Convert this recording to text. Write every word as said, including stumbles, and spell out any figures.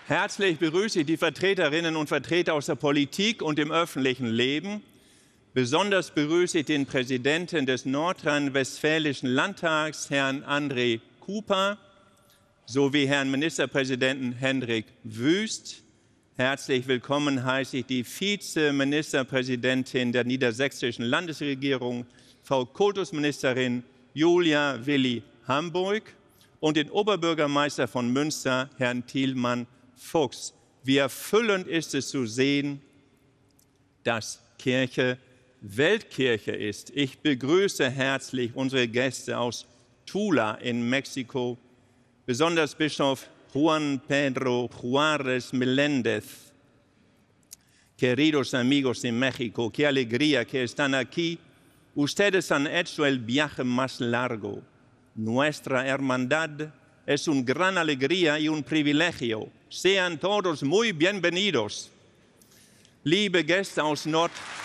Herzlich begrüße ich die Vertreterinnen und Vertreter aus der Politik und dem öffentlichen Leben. Besonders begrüße ich den Präsidenten des Nordrhein-Westfälischen Landtags, Herrn André Kuper, sowie Herrn Ministerpräsidenten Hendrik Wüst. Herzlich willkommen heiße ich die Vizeministerpräsidentin der niedersächsischen Landesregierung, Frau Kultusministerin Julia Willi Hamburg, und den Oberbürgermeister von Münster, Herrn Thielmann Fuchs. Wie erfüllend ist es zu sehen, dass Kirche Weltkirche ist. Ich begrüße herzlich unsere Gäste aus Tula in Mexiko, besonders Bischof Juan Pedro Juárez Meléndez. Queridos amigos de México, qué alegría que están aquí. Ustedes han hecho el viaje más largo. Nuestra hermandad es una gran alegría y un privilegio. Sean todos muy bienvenidos. Liebe Gäste aus Nord